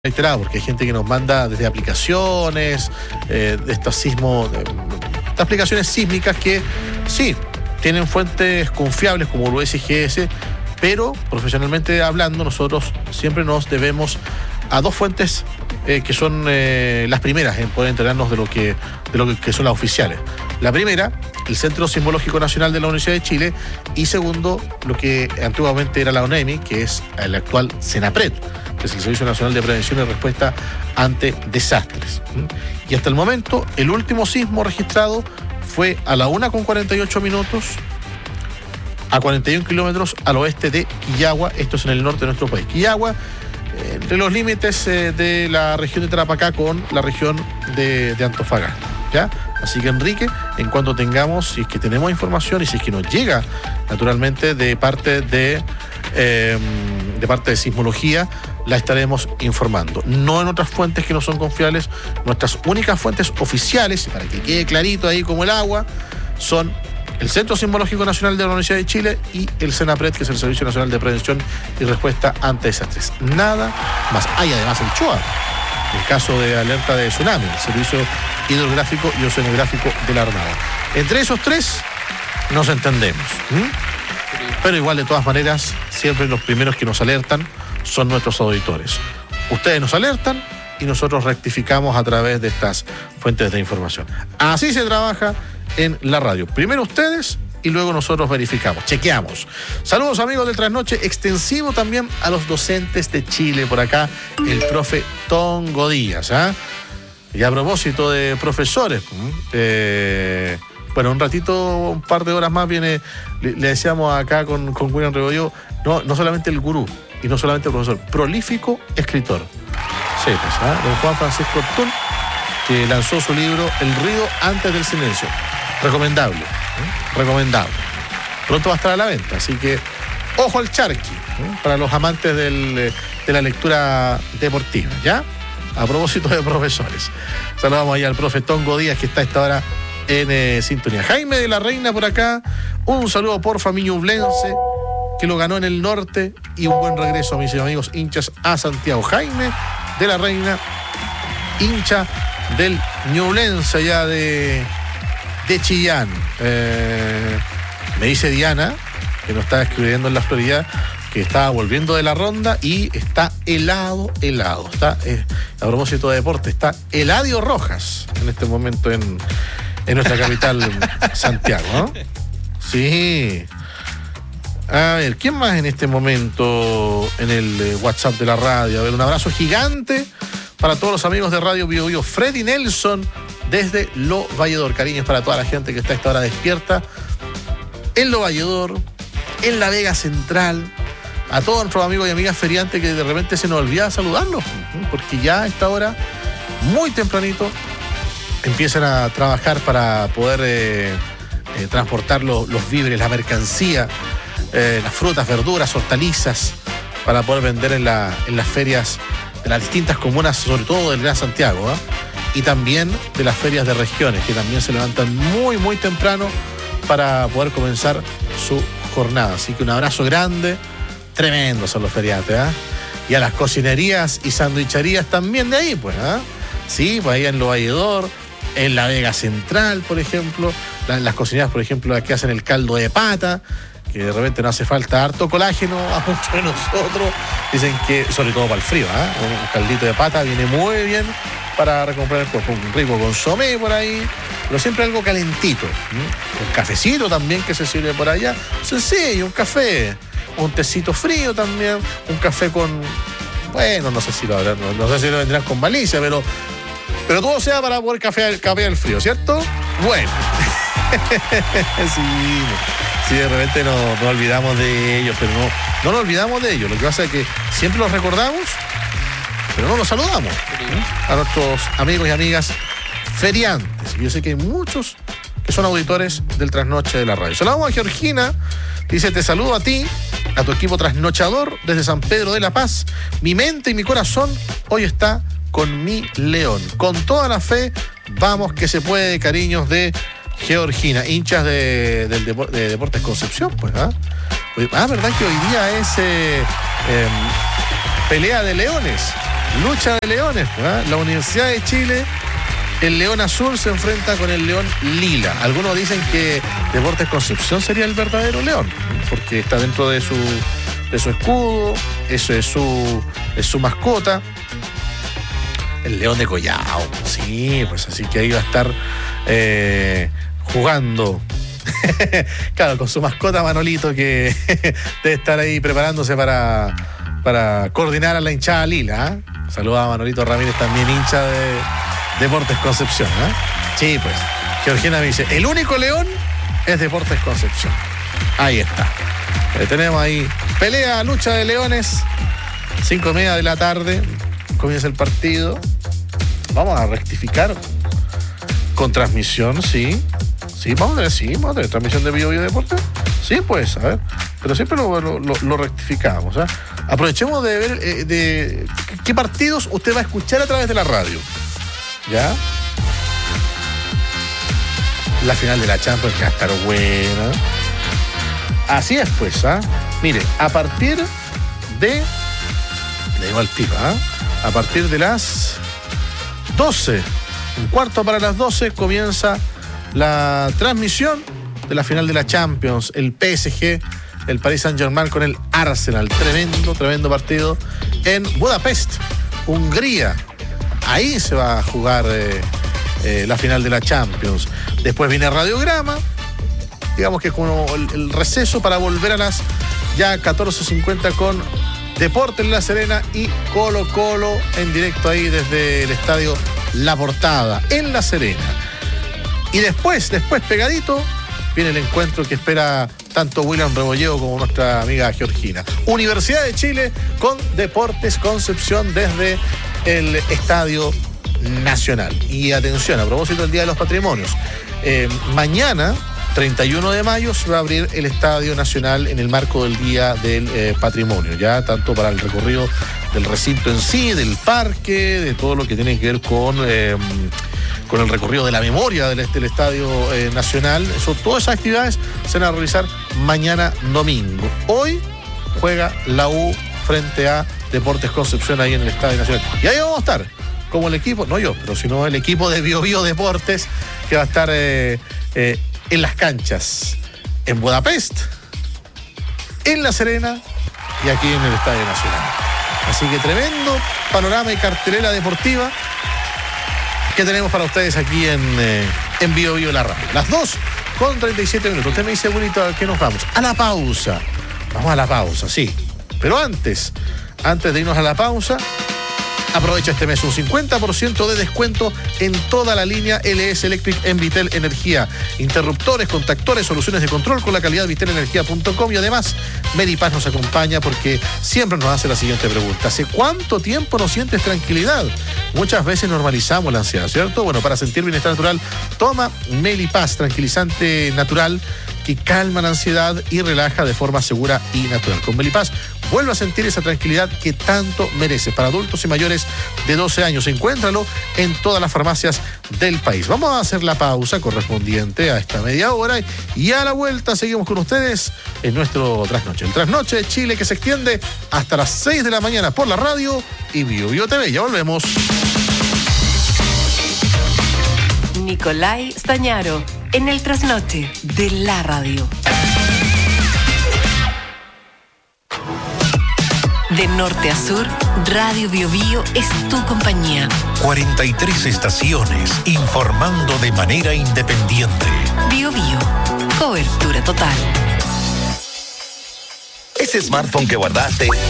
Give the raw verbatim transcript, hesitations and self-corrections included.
reiterado, porque hay gente que nos manda desde aplicaciones, eh, de estos sismos, de, estas aplicaciones sísmicas que sí, tienen fuentes confiables como el U S G S, pero profesionalmente hablando, nosotros siempre nos debemos a dos fuentes eh, que son eh, las primeras en poder enterarnos de lo que de lo que, que son las oficiales. La primera, el Centro Sismológico Nacional de la Universidad de Chile, y segundo, lo que antiguamente era la ONEMI, que es el actual CENAPRED, que es el Servicio Nacional de Prevención y Respuesta ante Desastres. Y hasta el momento, el último sismo registrado fue a la una con cuarenta y ocho minutos, a cuarenta y un kilómetros al oeste de Quillagua. Esto es en el norte de nuestro país. Quillagua, eh, entre los límites eh, de la región de Tarapacá con la región de, de Antofagasta, ¿ya? Así que, Enrique, en cuanto tengamos, si es que tenemos información y si es que nos llega, naturalmente, de parte de, eh, de parte de sismología, la estaremos informando. No en otras fuentes que no son confiables. Nuestras únicas fuentes oficiales, para que quede clarito ahí como el agua, son el Centro Sismológico Nacional de la Universidad de Chile y el CENAPRED, que es el Servicio Nacional de Prevención y Respuesta ante Desastres. Nada más. Hay además el CHUA, el caso de alerta de tsunami, el Servicio Hidrográfico y Oceanográfico de la Armada. Entre esos tres nos entendemos. ¿Mm? Pero igual, de todas maneras, siempre los primeros que nos alertan son nuestros auditores. Ustedes nos alertan y nosotros rectificamos a través de estas fuentes de información. Así se trabaja en la radio. Primero ustedes y luego nosotros verificamos, chequeamos. Saludos, amigos del Trasnoche, extensivo también a los docentes de Chile. Por acá, el profe Tongo Díaz. ¿eh? Y a propósito de profesores, eh, bueno, un ratito, un par de horas más viene, le, le decíamos acá con, con William Rebolledo, no, no solamente el gurú y no solamente el profesor, prolífico escritor. Sí, pues, ¿eh? Don Juan Francisco Ortún, que lanzó su libro El ruido antes del silencio. Recomendable, ¿eh? recomendable. Pronto va a estar a la venta, así que ojo al charqui, ¿eh? para los amantes del, de la lectura deportiva, ¿ya? A propósito de profesores. Saludamos ahí al profe Tongo Díaz, que está a esta hora en eh, sintonía. Jaime de la Reina por acá, un saludo por familia Ñublense, que lo ganó en el norte, y un buen regreso, mis amigos hinchas, a Santiago. Jaime de la Reina, hincha del Ñublense allá de, de Chillán. Eh, me dice Diana, que nos está escribiendo en la Florida, que está volviendo de la ronda y está helado, helado. Está, eh, a propósito de deporte, está Eladio Rojas en este momento en, en nuestra capital, Santiago, ¿no? Sí. A ver, ¿quién más en este momento en el eh, WhatsApp de la radio? A ver, un abrazo gigante para todos los amigos de Radio Bio Bio. Freddy Nelson desde Lo Valledor. Cariños para toda la gente que está a esta hora despierta en Lo Valledor, en la Vega Central. A todos nuestros amigos y amigas feriantes que de repente se nos olvida saludarlos, porque ya a esta hora, muy tempranito, empiezan a trabajar para poder eh, eh, transportar los, los víveres, la mercancía, eh, las frutas, verduras, hortalizas, para poder vender en, la, en las ferias de las distintas comunas, sobre todo del Gran Santiago, ¿eh? y también de las ferias de regiones, que también se levantan muy, muy temprano para poder comenzar su jornada. Así que un abrazo grande. Tremendos son los feriantes, ¿eh? Y a las cocinerías y sandwicherías también de ahí, pues, ¿eh? Sí, pues ahí en Lo Valledor, en la Vega Central, por ejemplo, las, las cocinerías, por ejemplo, las que hacen el caldo de pata, que de repente no hace falta harto colágeno a muchos de nosotros. Dicen que, sobre todo para el frío, ¿eh? Un caldito de pata viene muy bien para recomprar el cuerpo. Un rico consomé por ahí, pero siempre algo calentito. ¿eh? Un cafecito también que se sirve por allá. Sencillo, un café. Un tecito frío también, un café con, bueno, no sé si lo habrán, no, no sé si lo vendrán con malicia, pero, pero todo sea para poder cafear, cafear el frío, ¿cierto? Bueno. sí, sí, de repente nos, nos olvidamos de ellos, pero no, no nos olvidamos de ellos. Lo que pasa es que siempre los recordamos, pero no los saludamos. ¿eh? A nuestros amigos y amigas feriantes. Yo sé que hay muchos que son auditores del Trasnoche de la radio. Saludamos a Georgina. Dice, te saludo a ti, a tu equipo trasnochador desde San Pedro de la Paz. Mi mente y mi corazón hoy está con mi león. Con toda la fe, vamos que se puede, cariños de Georgina. Hinchas de, del Depor- de Deportes Concepción, pues, ¿ah? Ah, ¿verdad que hoy día es eh, eh, pelea de leones? lucha de leones, ¿eh? La Universidad de Chile, el León Azul se enfrenta con el León Lila. Algunos dicen que Deportes Concepción sería el verdadero león, porque está dentro de su, de su escudo, eso es su, es su mascota. El León de Collao, sí, pues así que ahí va a estar eh, jugando. Claro, con su mascota Manolito, que debe estar ahí preparándose para, para coordinar a la hinchada Lila. ¿eh? Saluda a Manolito Ramírez, también hincha de Deportes Concepción. ¿eh? Sí, pues. Georgina me dice, el único león es Deportes Concepción. Ahí está. Eh, tenemos ahí pelea, lucha de leones. Cinco y media de la tarde. Comienza el partido. Vamos a rectificar. Con transmisión, sí. Sí, vamos a tener, sí, vamos a tener transmisión de Bio Bio Deporte. Sí, pues, a ver. Pero siempre lo, lo, lo, lo rectificamos. ¿eh? Aprovechemos de ver eh, de qué partidos usted va a escuchar a través de la radio. ¿Ya? La final de la Champions, que va a estar buena. Así es, pues, ¿ah? ¿eh? Mire, a partir de... Le digo al tiro, ¿ah? ¿eh? A partir de las doce, un cuarto para las doce, comienza la transmisión de la final de la Champions, el P S G, el Paris Saint-Germain con el Arsenal. Tremendo, tremendo partido en Budapest, Hungría. Ahí se va a jugar eh, eh, la final de la Champions. Después viene Radiograma, digamos que como el, el receso para volver a las ya catorce cincuenta con Deportes La Serena y Colo Colo en directo ahí desde el estadio La Portada, en La Serena. Y después, después pegadito, viene el encuentro que espera tanto William Rebolleo como nuestra amiga Georgina. Universidad de Chile con Deportes Concepción desde el Estadio Nacional. Y atención, a propósito del Día de los Patrimonios, eh, mañana, treinta y uno de mayo, se va a abrir el Estadio Nacional en el marco del Día del eh, Patrimonio, ya tanto para el recorrido del recinto en sí, del parque, de todo lo que tiene que ver con... Eh, con el recorrido de la memoria del, del Estadio eh, Nacional. Eso, todas esas actividades se van a realizar mañana domingo. Hoy juega la U frente a Deportes Concepción ahí en el Estadio Nacional. Y ahí vamos a estar, como el equipo, no yo, pero sino el equipo de Bio Bio Deportes, que va a estar eh, eh, en las canchas, en Budapest, en La Serena y aquí en el Estadio Nacional. Así que tremendo panorama y cartelera deportiva que tenemos para ustedes aquí en, eh, en Bio Bio la radio. Las dos con treinta y siete minutos. Usted me dice, bonito, ¿a qué nos vamos? A la pausa. Vamos a la pausa, sí. Pero antes, antes de irnos a la pausa, aprovecha este mes un cincuenta por ciento de descuento en toda la línea L S Electric en Vitel Energía. Interruptores, contactores, soluciones de control con la calidad de vitel energía punto com. Y además, Medipaz nos acompaña porque siempre nos hace la siguiente pregunta. ¿Hace cuánto tiempo no sientes tranquilidad? Muchas veces normalizamos la ansiedad, ¿cierto? Bueno, para sentir bienestar natural, toma Medipaz, tranquilizante natural que calma la ansiedad y relaja de forma segura y natural. Con Medipaz vuelve a sentir esa tranquilidad que tanto merece. Para adultos y mayores de doce años, encuéntralo en todas las farmacias del país. Vamos a hacer la pausa correspondiente a esta media hora y a la vuelta seguimos con ustedes en nuestro Trasnoche. El Trasnoche de Chile, que se extiende hasta las seis de la mañana por la radio y Bio Bio T V. Ya volvemos. Nicolai Stañaro en el Trasnoche de la radio. De norte a sur, Radio Bio Bio es tu compañía. cuarenta y tres estaciones informando de manera independiente. Bio Bio, cobertura total. Ese smartphone que guardaste